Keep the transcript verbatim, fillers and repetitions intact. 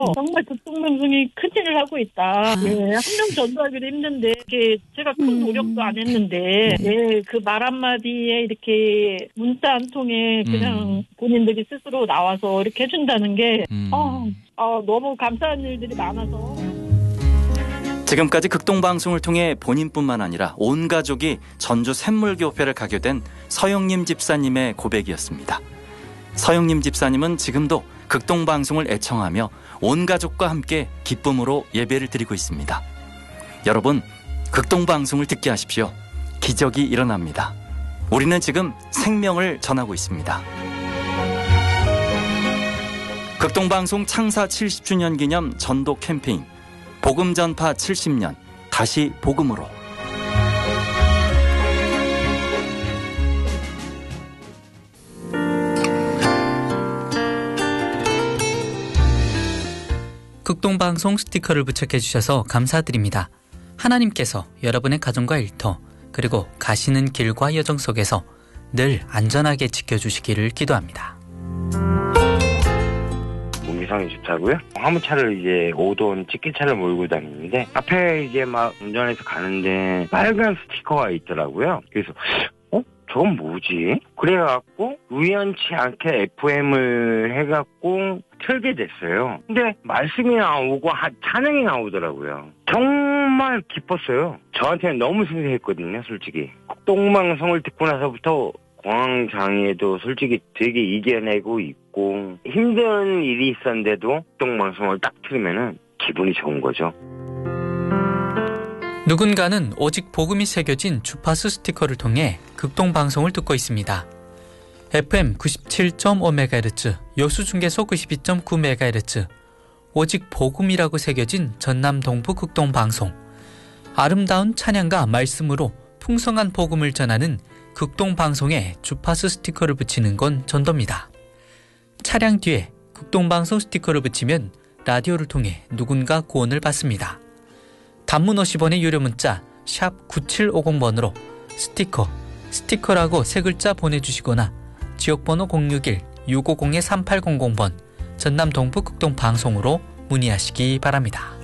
정말 극동방송이 큰 일을 하고 있다. 예, 한 명 전도하기도 힘든데 이게 제가 큰 노력도 안 했는데 예, 그 말 한마디에 이렇게 문자 한 통에 그냥 음. 본인들이 스스로 나와서 이렇게 해준다는 게 음. 어, 어, 너무 감사한 일들이 많아서. 지금까지 극동방송을 통해 본인뿐만 아니라 온 가족이 전주 샘물교회를 가게 된 서영림 집사님의 고백이었습니다. 서영림 집사님은 지금도 극동방송을 애청하며 온 가족과 함께 기쁨으로 예배를 드리고 있습니다. 여러분, 극동방송을 듣게 하십시오. 기적이 일어납니다. 우리는 지금 생명을 전하고 있습니다. 극동방송 창사 칠십 주년 기념 전도 캠페인 복음 전파 칠십 년 다시 복음으로. 극동방송 스티커를 부착해 주셔서 감사드립니다. 하나님께서 여러분의 가정과 일터 그리고 가시는 길과 여정 속에서 늘 안전하게 지켜주시기를 기도합니다. 이상의 주차고요. 화물차를 이제 오돈 찍기차를 몰고 다니는데 앞에 이제 막 운전해서 가는데 빨간 스티커가 있더라고요. 그래서 어? 저건 뭐지? 그래갖고 우연치 않게 에프엠을 해갖고 틀게 됐어요. 근데 말씀이 나오고 찬양이 나오더라고요. 정말 기뻤어요. 저한테는 너무 생생했거든요, 솔직히. 극동방송을 듣고 나서부터 공황장애도 솔직히 되게 이겨내고 있고 힘든 일이 있었는데도 극동방송을 딱 틀으면은 기분이 좋은 거죠. 누군가는 오직 복음이 새겨진 주파수 스티커를 통해 극동방송을 듣고 있습니다. 에프엠 구십칠 점 오 메가헤르츠, 여수중계소 구십이 점 구 메가헤르츠, 오직 복음이라고 새겨진 전남 동부 극동방송. 아름다운 찬양과 말씀으로 풍성한 복음을 전하는 극동방송에 주파수 스티커를 붙이는 건 전도입니다. 차량 뒤에 극동방송 스티커를 붙이면 라디오를 통해 누군가 구원을 받습니다. 단문 오십 원의 유료 문자 샵 구칠오공 번으로 스티커, 스티커라고 세 글자 보내주시거나 지역번호 공육일 육오공 삼팔공공 번 전남 동부 극동방송으로 문의하시기 바랍니다.